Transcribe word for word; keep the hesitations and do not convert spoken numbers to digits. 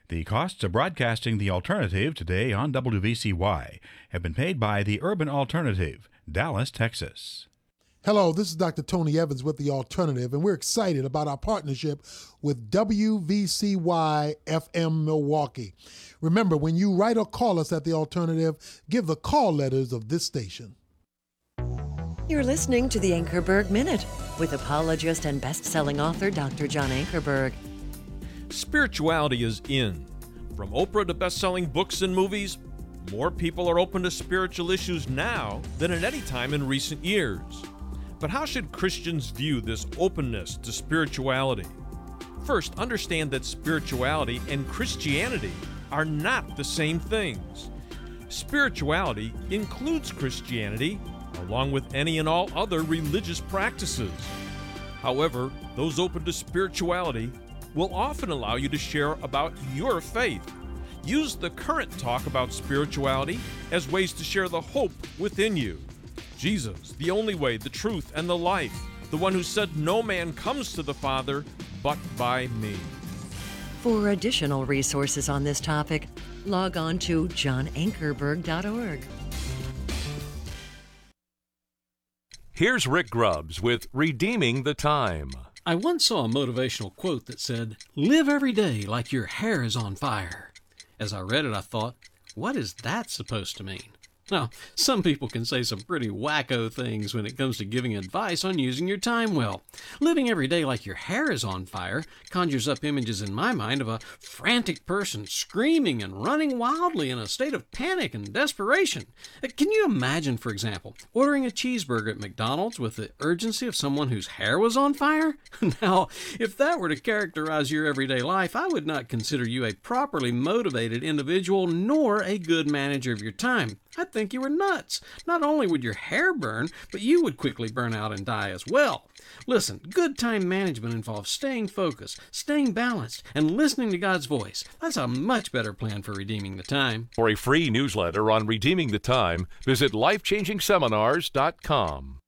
The costs of broadcasting The Alternative today on W V C Y have been paid by the Urban Alternative, Dallas, Texas. Hello, this is Doctor Tony Evans with The Alternative, and we're excited about our partnership with W V C Y F M Milwaukee. Remember, when you write or call us at The Alternative, give the call letters of this station. You're listening to the Ankerberg Minute with apologist and best-selling author Doctor John Ankerberg. Spirituality is in. From Oprah to best-selling books and movies, more people are open to spiritual issues now than at any time in recent years. But how should Christians view this openness to spirituality? First, understand that spirituality and Christianity are not the same things. Spirituality includes Christianity, along with any and all other religious practices. However, those open to spirituality will often allow you to share about your faith. Use the current talk about spirituality as ways to share the hope within you. Jesus, the only way, the truth, and the life, the one who said no man comes to the Father but by me. For additional resources on this topic, log on to john ankerberg dot org. Here's Rick Grubbs with Redeeming the Time. I once saw a motivational quote that said, "Live every day like your hair is on fire." As I read it, I thought, what is that supposed to mean? Now, some people can say some pretty wacko things when it comes to giving advice on using your time well. Living every day like your hair is on fire conjures up images in my mind of a frantic person screaming and running wildly in a state of panic and desperation. Can you imagine, for example, ordering a cheeseburger at McDonald's with the urgency of someone whose hair was on fire? Now, if that were to characterize your everyday life, I would not consider you a properly motivated individual nor a good manager of your time. I'd think you were nuts. Not only would your hair burn, but you would quickly burn out and die as well. Listen, good time management involves staying focused, staying balanced, and listening to God's voice. That's a much better plan for redeeming the time. For a free newsletter on Redeeming the Time, visit life changing seminars dot com.